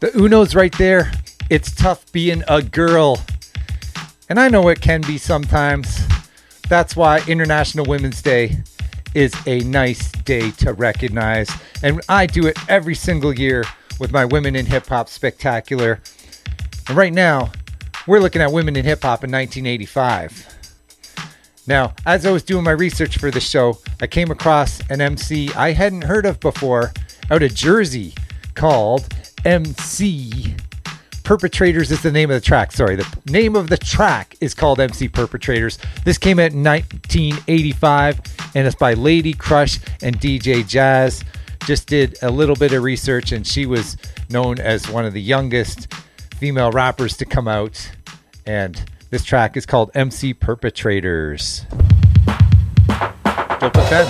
The Uno's right there. It's tough being a girl. And I know it can be sometimes. That's why International Women's Day is a nice day to recognize. And I do it every single year with my Women in Hip Hop Spectacular. And right now, we're looking at Women in Hip Hop in 1985. Now, as I was doing my research for the show, I came across an MC I hadn't heard of before out of Jersey called MC Perpetrators is the name of the track. Sorry, the name of the track is called MC Perpetrators. This came out in 1985, and it's by Lady Crush and DJ Jazz. Just did a little bit of research, and she was known as one of the youngest female rappers to come out. And this track is called MC Perpetrators. Dope FM.